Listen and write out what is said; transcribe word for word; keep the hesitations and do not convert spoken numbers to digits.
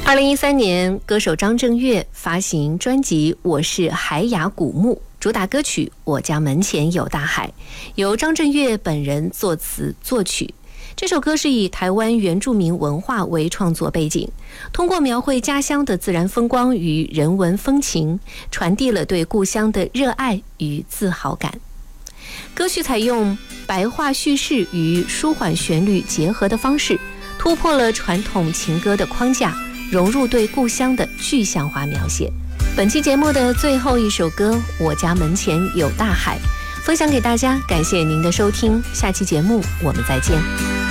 二零一三年，歌手张震岳发行专辑《我是海雅古木》，主打歌曲《我家门前有大海》，由张震岳本人作词作曲。这首歌是以台湾原住民文化为创作背景，通过描绘家乡的自然风光与人文风情，传递了对故乡的热爱与自豪感。歌曲采用白话叙事与舒缓旋律结合的方式，突破了传统情歌的框架，融入对故乡的具象化描写。本期节目的最后一首歌《我家门前有大海》，分享给大家，感谢您的收听，下期节目我们再见。